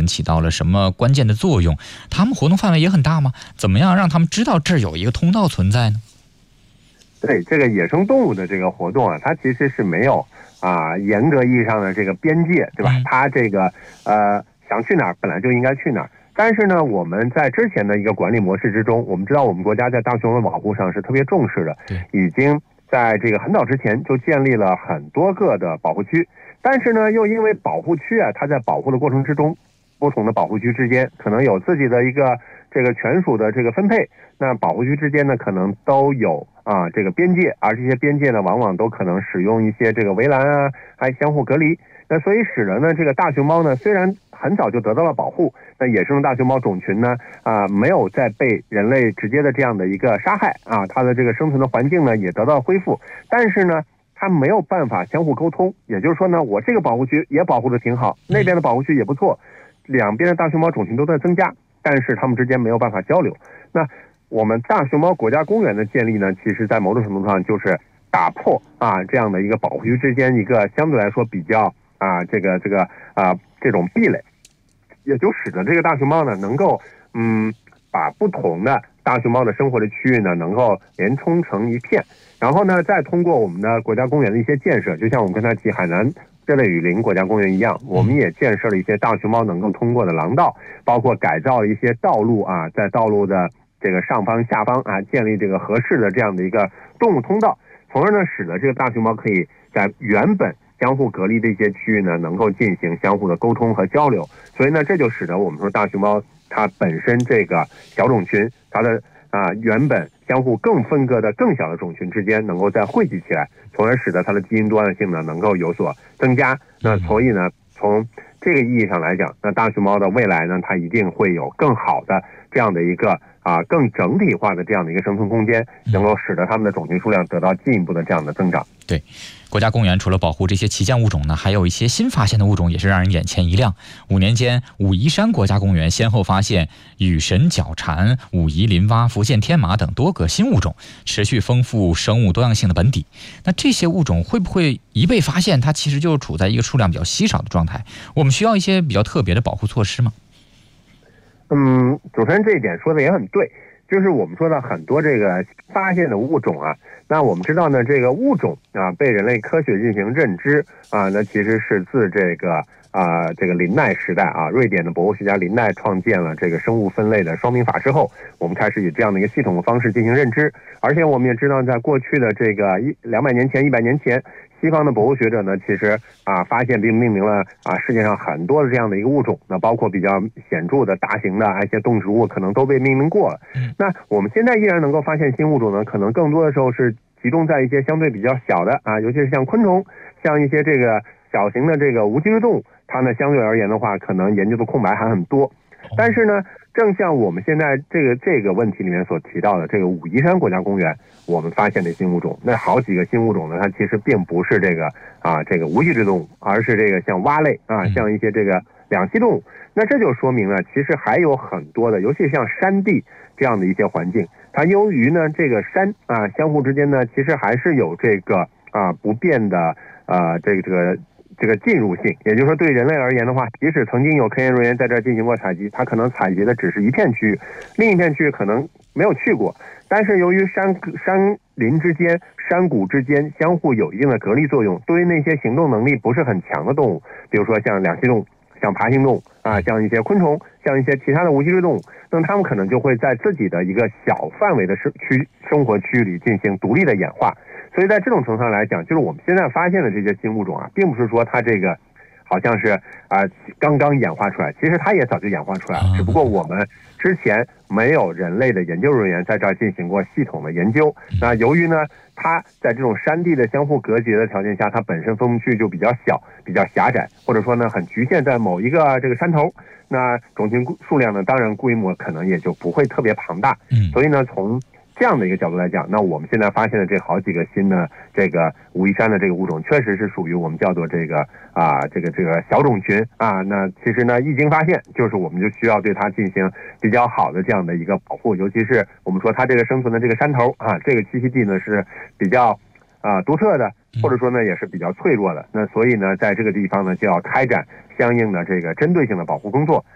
们起到了什么关键的作用？它们活动范围也很大吗？怎么样让他们知道这儿有一个通道存在呢？ 对，这个野生动物的这个活动啊，它其实是没有严格意义上的这个边界，对吧？它这个想去哪儿本来就应该去哪儿。但是呢，我们在之前的一个管理模式之中，我们知道我们国家在大熊猫保护上是特别重视的，已经在这个很早之前就建立了很多个的保护区。但是呢，又因为保护区啊，它在保护的过程之中，不同的保护区之间可能有自己的一个这个权属的这个分配，那保护区之间呢，可能都有这个边界，而这些边界呢，往往都可能使用一些这个围栏啊，还相互隔离。那所以使得呢，这个大熊猫呢，虽然很早就得到了保护，那野生大熊猫种群呢，没有再被人类直接的这样的一个杀害啊，它的这个生存的环境呢也得到了恢复，但是呢，它没有办法相互沟通。也就是说呢，我这个保护区也保护的挺好，那边的保护区也不错，两边的大熊猫种群都在增加，但是它们之间没有办法交流。那我们大熊猫国家公园的建立呢，其实在某种程度上就是打破这样的一个保护区之间一个相对来说比较这种壁垒，也就使得这个大熊猫呢能够把不同的大熊猫的生活的区域呢能够连通成一片，然后呢再通过我们的国家公园的一些建设，就像我们刚才提海南热带雨林国家公园一样，我们也建设了一些大熊猫能够通过的廊道，包括改造了一些道路在道路的这个上方下方建立这个合适的这样的一个动物通道，从而呢使得这个大熊猫可以在原本相互隔离的一些区域呢，能够进行相互的沟通和交流。所以呢，这就使得我们说大熊猫它本身这个小种群，它的原本相互更分割的更小的种群之间能够再汇集起来，从而使得它的基因多样性呢能够有所增加。那所以呢，从这个意义上来讲，那大熊猫的未来呢，它一定会有更好的这样的一个更整体化的这样的一个生存空间，能够使得它们的种群数量得到进一步的这样的增长。 对，国家公园除了保护这些旗舰物种呢，还有一些新发现的物种也是让人眼前一亮。5年间，武夷山国家公园先后发现羽神角蝉、武夷林蛙、福建天马等多个新物种，持续丰富生物多样性的本底。那这些物种会不会一被发现，它其实就处在一个数量比较稀少的状态？我们需要一些比较特别的保护措施吗？ 主持人这一点说的也很对，就是我们说的很多这个发现的物种那我们知道呢，这个物种被人类科学进行认知那其实是自这个林奈时代瑞典的博物学家林奈创建了这个生物分类的双民法之后，我们开始以这样的一个系统的方式进行认知。而且我们也知道，在过去的这个200年前、100年前，西方的博物学者呢，其实发现并命名了世界上很多的这样的一个物种，那包括比较显著的大型的一些动植物，可能都被命名过了。那我们现在依然能够发现新物种呢，可能更多的时候是集中在一些相对比较小的尤其是像昆虫，像一些这个小型的这个无脊椎动物，它呢相对而言的话，可能研究的空白还很多。但是呢，正像我们现在这个问题里面所提到的，这个武夷山国家公园我们发现的新物种，那好几个新物种呢，它其实并不是这个无脊椎动物，而是这个像蛙类像一些这个两栖动物。那这就说明了，其实还有很多的，尤其像山地这样的一些环境，它由于呢这个山相互之间呢，其实还是有这个不变的这个进入性，也就是说对人类而言的话，即使曾经有科研人员在这儿进行过采集，他可能采集的只是一片区域，另一片区域可能没有去过。但是由于山林之间、山谷之间相互有一定的隔离作用，对于那些行动能力不是很强的动物，比如说像两栖动物、像爬行动物像一些昆虫、像一些其他的无脊椎动物，那么它们可能就会在自己的一个小范围的生活区域里进行独立的演化。所以在这种程度上来讲，就是我们现在发现的这些新物种并不是说它这个好像是刚刚演化出来，其实它也早就演化出来了，只不过我们之前没有人类的研究人员在这儿进行过系统的研究。那由于呢，它在这种山地的相互隔绝的条件下，它本身分布区就比较小、比较狭窄，或者说呢很局限在某一个这个山头，那种群数量呢，当然规模可能也就不会特别庞大。所以呢，从这样的一个角度来讲，那我们现在发现的这好几个新的这个武夷山的这个物种，确实是属于我们叫做这个小种群那其实呢，一经发现，就是我们就需要对它进行比较好的这样的一个保护，尤其是我们说它这个生存的这个山头这个栖息地呢是比较独特的，或者说呢也是比较脆弱的。那所以呢，在这个地方呢就要开展相应的这个针对性的保护工作。